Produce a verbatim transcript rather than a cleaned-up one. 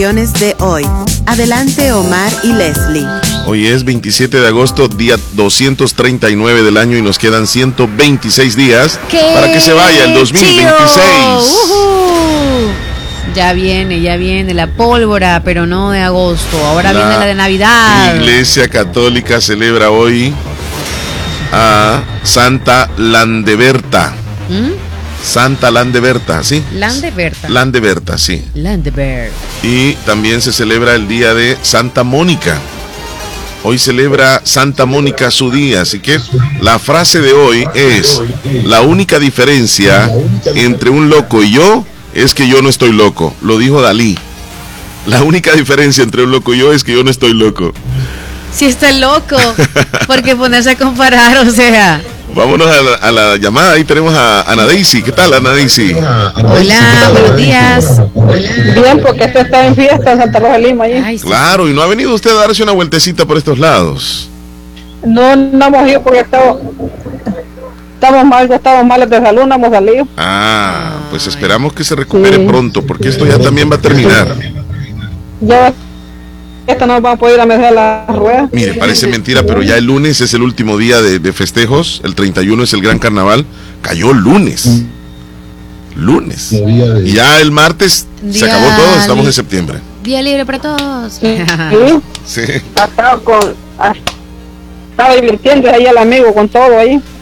de hoy. Adelante, Omar y Leslie. Hoy es veintisiete de agosto, día doscientos treinta y nueve del año y nos quedan ciento veintiséis días ¡Qué para que se vaya el dos mil veintiséis. Uh-huh. Ya viene, ya viene la pólvora, pero no de agosto. Ahora la viene la de Navidad. Iglesia Católica celebra hoy a Santa Landeberta. ¿Mm? Santa Landeberta, ¿sí? Landeberta. Landeberta, sí. Landeberta. Y también se celebra el día de Santa Mónica. Hoy celebra Santa Mónica su día, así que la frase de hoy es: la única diferencia entre un loco y yo es que yo no estoy loco. Lo dijo Dalí. La única diferencia entre un loco y yo es que yo no estoy loco. Si está loco, porque ponerse a comparar, o sea. Vámonos a la, a la llamada, ahí tenemos a Ana Daisy. ¿Qué tal, Ana Daisy? Hola, buenos días. Bien, porque usted está en fiesta en Santa Rosa de Lima. Ay, sí. Claro, y no ha venido usted a darse una vueltecita por estos lados. No, no hemos ido porque estamos, estamos mal, estamos malos de salud, no hemos salido. Ah, pues esperamos que se recupere sí. pronto, porque esto ya también va a terminar. Ya, esta no va a poder ir a meter la rueda. Mire, parece mentira, pero ya el lunes es el último día de, de festejos, el treinta y uno es el gran carnaval, cayó lunes. Lunes. Y ya el martes se acabó todo, estamos en septiembre. Día libre para todos. Sí. Sí. Ha estado con, ha estado divirtiendo ahí el amigo con todo ahí.